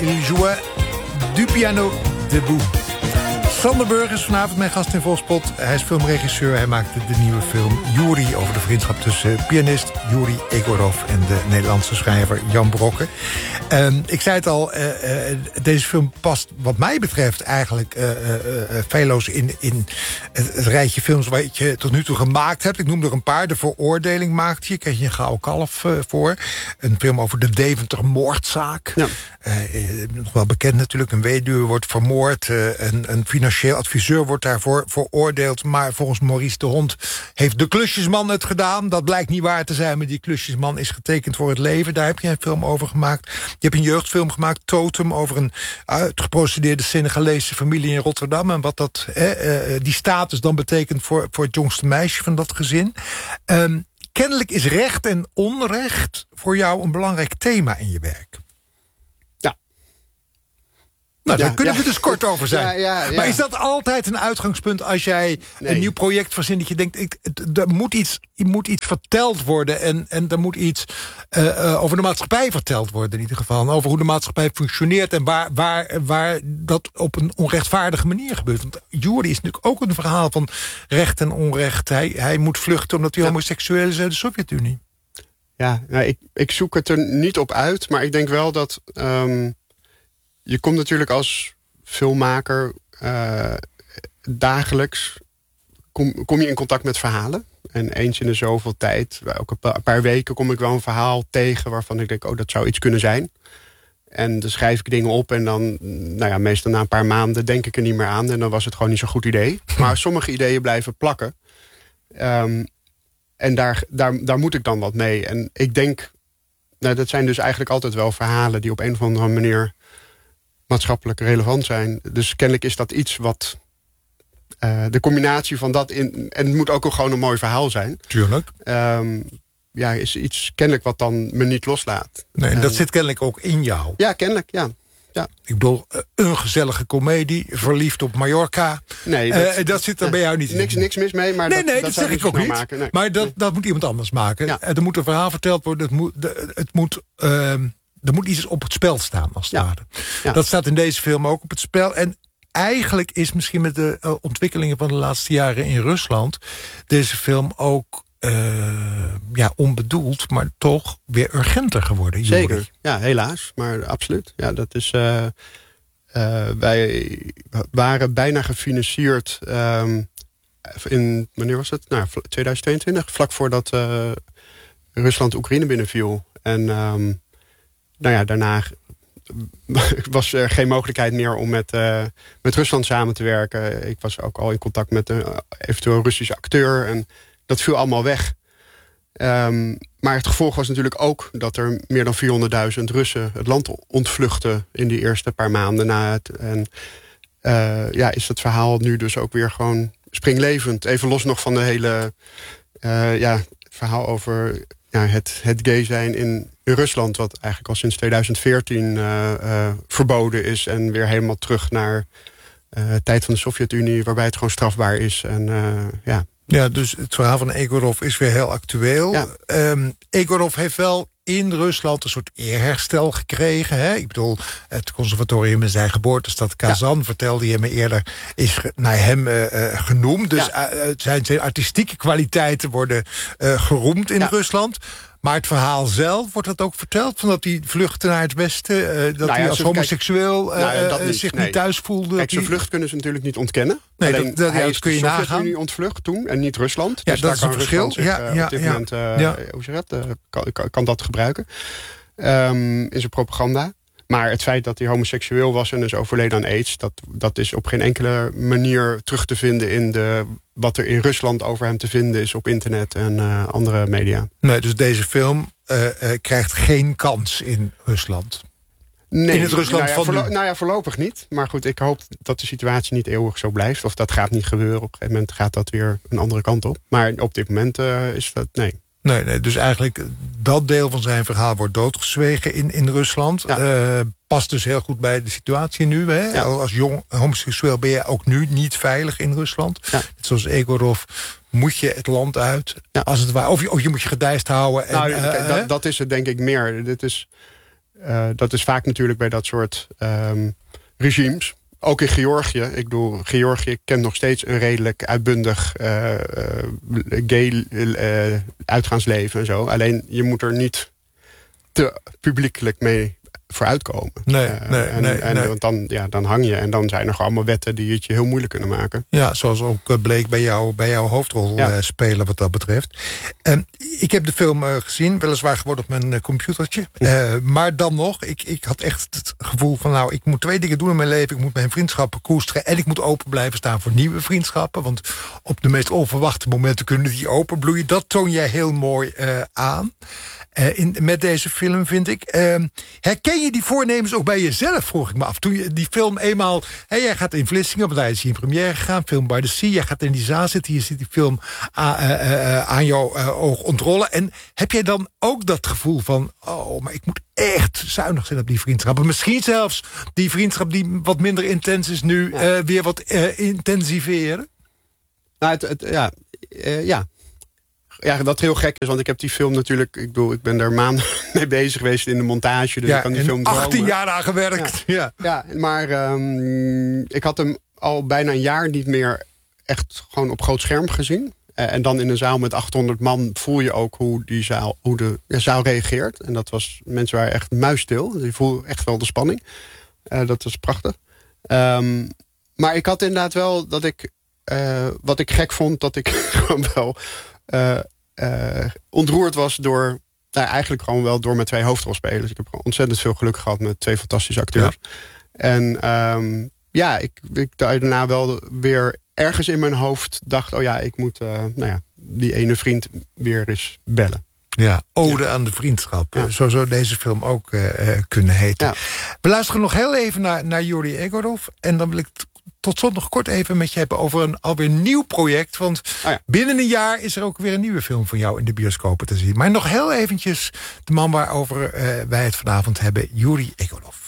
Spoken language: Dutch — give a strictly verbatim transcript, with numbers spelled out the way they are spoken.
Il joue du piano debout. Sander Burg is vanavond mijn gast in Volspot. Hij is filmregisseur. Hij maakte de nieuwe film Yuri over de vriendschap tussen pianist Yuri Egorov en de Nederlandse schrijver Jan Brokke. Um, ik zei het al, uh, uh, deze film past wat mij betreft eigenlijk uh, uh, uh, feilloos in, in het, het rijtje films wat je tot nu toe gemaakt hebt. Ik noem er een paar. De Veroordeling maakte je. Kreeg je een Gouden Kalf uh, voor. Een film over de Deventer moordzaak. Ja. Uh, nog wel bekend natuurlijk. Een weduwe wordt vermoord. Uh, een, een financieel adviseur wordt daarvoor veroordeeld. Maar volgens Maurice de Hond heeft de klusjesman het gedaan. Dat blijkt niet waar te zijn. Maar die klusjesman is getekend voor het leven. Daar heb je een film over gemaakt. Je hebt een jeugdfilm gemaakt, Totem, over een uitgeprocedeerde Senegalese familie in Rotterdam. En wat dat, eh, die status dan betekent voor, voor het jongste meisje van dat gezin. Um, kennelijk is recht en onrecht voor jou een belangrijk thema in je werk. Nou, daar ja, kunnen ja. we dus kort over zijn. Ja, ja, ja. Maar is dat altijd een uitgangspunt als jij nee. een nieuw project verzint, dat je denkt, ik, er moet iets, er moet iets verteld worden en, en er moet iets uh, uh, over de maatschappij verteld worden in ieder geval. En over hoe de maatschappij functioneert en waar, waar, waar dat op een onrechtvaardige manier gebeurt. Want Yuri is natuurlijk ook een verhaal van recht en onrecht. Hij, hij moet vluchten omdat hij ja. homoseksueel is uit de Sovjet-Unie. Ja, nou, ik, ik zoek het er niet op uit, maar ik denk wel dat Um... je komt natuurlijk als filmmaker uh, dagelijks kom, kom je in contact met verhalen. En eens in de zoveel tijd, elke paar weken kom ik wel een verhaal tegen waarvan ik denk, oh, dat zou iets kunnen zijn. En dan schrijf ik dingen op en dan, nou ja, meestal na een paar maanden denk ik er niet meer aan. En dan was het gewoon niet zo'n goed idee. Maar sommige ideeën blijven plakken. Um, en daar, daar, daar moet ik dan wat mee. En ik denk, nou, dat zijn dus eigenlijk altijd wel verhalen die op een of andere manier maatschappelijk relevant zijn. Dus kennelijk is dat iets wat Uh, de combinatie van dat in, en het moet ook gewoon een mooi verhaal zijn. Tuurlijk. Um, ja, is iets kennelijk wat dan me niet loslaat. Nee, en dat uh, zit kennelijk ook in jou. Ja, kennelijk, ja. ja. Ik bedoel, een gezellige komedie, verliefd op Mallorca. Nee, dat, uh, dat zit er uh, bij jou niet niks, in. Niks mis mee, maar nee, dat, nee, dat, dat zou zeg ik ook niet. Maken. Nee. Maar dat, nee. dat moet iemand anders maken. Ja. Er moet een verhaal verteld worden. Het moet, de, het moet, uh, er moet iets op het spel staan, als het ja. ware. Ja. Dat staat in deze film ook op het spel. En eigenlijk is misschien met de uh, ontwikkelingen van de laatste jaren in Rusland deze film ook uh, ja, onbedoeld, maar toch weer urgenter geworden. Yuri. Zeker, ja, helaas, maar absoluut. Ja, dat is. Uh, uh, wij waren bijna gefinancierd um, in, wanneer was het? Nou, tweeduizend tweeëntwintig, vlak voordat uh, Rusland Oekraïne binnenviel. En um, nou ja, daarna was er geen mogelijkheid meer om met, uh, met Rusland samen te werken. Ik was ook al in contact met een eventueel Russische acteur. En dat viel allemaal weg. Um, maar het gevolg was natuurlijk ook dat er meer dan vierhonderdduizend Russen het land ontvluchten in die eerste paar maanden na het. En uh, ja, is dat verhaal nu dus ook weer gewoon springlevend. Even los nog van de hele uh, ja, het verhaal over ja, het, het gay zijn in In Rusland, wat eigenlijk al sinds tweeduizend veertien uh, uh, verboden is en weer helemaal terug naar uh, de tijd van de Sovjet-Unie, waarbij het gewoon strafbaar is. En, uh, ja. ja, dus het verhaal van Egorov is weer heel actueel. Ja. Um, Egorov heeft wel in Rusland een soort eerherstel gekregen. Hè? Ik bedoel, het conservatorium in zijn geboortestad Kazan, ja. vertelde je me eerder, is naar hem uh, uh, genoemd. Dus ja. uh, zijn, zijn artistieke kwaliteiten worden uh, geroemd in ja. Rusland. Maar het verhaal zelf, wordt dat ook verteld? Van dat hij vluchtte naar het westen? Uh, dat nou ja, hij als homoseksueel kijk, uh, nou ja, niet, zich nee. niet thuis voelde? Kijk, zijn vlucht kunnen ze natuurlijk niet ontkennen. Nee, Alleen, dat, dat, hij ja, is kun je de Sovjet-Unie nagaan. ontvlucht toen en niet Rusland. Ja, dus dat daar is een kan verschil. Rusland zich, ja, uh, ja, op dit ja, moment uh, ja. hoe zeg je dat, uh, kan, kan, kan dat gebruiken. Um, in zijn propaganda. Maar het feit dat hij homoseksueel was en is overleden aan AIDS, Dat, dat is op geen enkele manier terug te vinden in de, wat er in Rusland over hem te vinden is op internet en uh, andere media. Nee, dus deze film uh, uh, krijgt geen kans in Rusland. Nee, in het Rusland nou ja, van voorlo- nu. nou ja, voorlopig niet. Maar goed, ik hoop dat de situatie niet eeuwig zo blijft. Of dat gaat niet gebeuren. Op een gegeven moment gaat dat weer een andere kant op. Maar op dit moment uh, is dat nee. Nee, nee, dus eigenlijk dat deel van zijn verhaal wordt doodgezwegen in, in Rusland. Ja. Uh, past dus heel goed bij de situatie nu. Hè? Ja. Als jong homoseksueel ben je ook nu niet veilig in Rusland. Ja. Net zoals Egorov moet je het land uit. Ja. Als het ware, of, je, of je moet je gedijst houden. En, nou, uh, dat, dat is het denk ik meer. Dit is, uh, dat is vaak natuurlijk bij dat soort um, regimes. Ook in Georgië. Ik bedoel, Georgië kent nog steeds een redelijk uitbundig uh, uh, gay uh, uitgaansleven en zo. Alleen je moet er niet te publiekelijk mee vooruitkomen. Nee, uh, nee, en, nee, en, nee. Want dan, ja, dan hang je en dan zijn er gewoon allemaal wetten die het je heel moeilijk kunnen maken. Ja, zoals ook bleek bij jou, bij jouw hoofdrol ja. uh, spelen wat dat betreft. Uh, ik heb de film uh, gezien, weliswaar geworden op mijn uh, computertje. Uh, maar dan nog, ik, ik had echt het gevoel van nou, ik moet twee dingen doen in mijn leven. Ik moet mijn vriendschappen koesteren en ik moet open blijven staan voor nieuwe vriendschappen. Want op de meest onverwachte momenten kunnen die openbloeien. Dat toon jij heel mooi uh, aan. Uh, in, met deze film, vind ik. Uh, herken je die voornemens ook bij jezelf, vroeg ik me af. Toen je die film eenmaal... Hey, jij gaat in Vlissingen, want daar is hij in première gegaan. Film by the Sea. Jij gaat in die zaal zitten. Je ziet die film uh, uh, uh, aan jouw uh, oog ontrollen. En heb jij dan ook dat gevoel van... oh, maar ik moet echt zuinig zijn op die vriendschappen. Misschien zelfs die vriendschap die wat minder intens is nu... Ja. Uh, weer wat uh, intensiveren? Nou, het, het, ja, uh, ja. Ja, wat heel gek is, want ik heb die film natuurlijk... Ik bedoel, ik ben daar maanden mee bezig geweest in de montage. Dus ja, ik kan die film achttien dromen. jaar aan gewerkt. Ja, ja. ja maar um, ik had hem al bijna een jaar niet meer echt gewoon op groot scherm gezien. Uh, en dan in een zaal met achthonderd man voel je ook hoe die zaal, hoe de ja, zaal reageert. En dat was, mensen waren echt muisstil. Je voelt echt wel de spanning. Uh, dat was prachtig. Um, maar ik had inderdaad wel dat ik... Uh, wat ik gek vond, dat ik gewoon wel... Uh, uh, ontroerd was door... Nou, eigenlijk gewoon wel door mijn twee hoofdrolspelers. Ik heb ontzettend veel geluk gehad met twee fantastische acteurs. Ja. En um, ja, ik, ik daarna wel weer ergens in mijn hoofd dacht... oh ja, ik moet uh, nou ja, die ene vriend weer eens bellen. Ja, ode ja. aan de vriendschap. Ja. Zo zou deze film ook uh, kunnen heten. Ja. We luisteren nog heel even naar, naar Juri Egorov. En dan wil ik t- tot slot nog kort even met je hebben over een alweer nieuw project. Want oh ja. binnen een jaar is er ook weer een nieuwe film van jou in de bioscopen te zien. Maar nog heel eventjes de man waarover uh, wij het vanavond hebben, Juri Egorov.